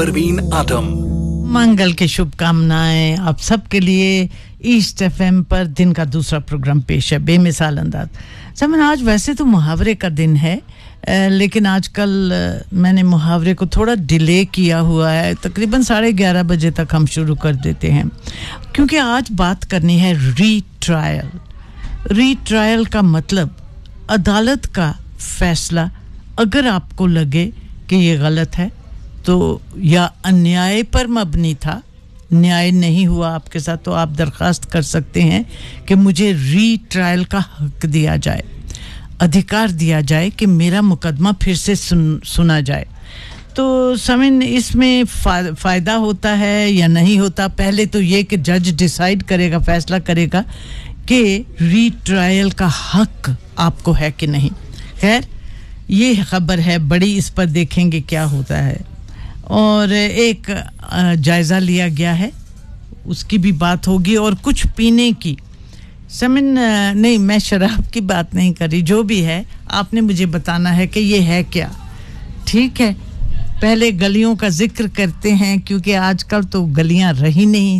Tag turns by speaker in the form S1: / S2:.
S1: परवीन आदम।
S2: मंगल की शुभकामनाएं आप सबके लिए। ईस्ट एफएम पर दिन का दूसरा प्रोग्राम पेश है बेमिसाल अंदाज। समझ आज वैसे तो मुहावरे का दिन है, लेकिन आजकल मैंने मुहावरे को थोड़ा डिले किया हुआ है। तकरीबन 11:30 बजे तक हम शुरू कर देते हैं, क्योंकि आज बात करनी है रीट्रायल। रीट्रायल का मतलब अदालत का फैसला अगर आपको लगे कि ये गलत है तो या अन्याय पर मबनी था, न्याय नहीं हुआ आपके साथ, तो आप दरख्वास्त कर सकते हैं कि मुझे रीट्रायल का हक दिया जाए, अधिकार दिया जाए कि मेरा मुकदमा फिर से सुना जाए। तो समन इसमें फ़ायदा होता है या नहीं होता। पहले तो ये कि जज डिसाइड करेगा, फैसला करेगा कि रीट्रायल का हक आपको है कि नहीं। खैर ये खबर है बड़ी, इस पर देखेंगे क्या होता है। और एक जायज़ा लिया गया है, उसकी भी बात होगी, और कुछ पीने की समन नहीं, मैं शराब की बात नहीं कर रही, जो भी है आपने मुझे बताना है कि ये है क्या। ठीक है, पहले गलियों का जिक्र करते हैं, क्योंकि आजकल तो गलियां रही नहीं,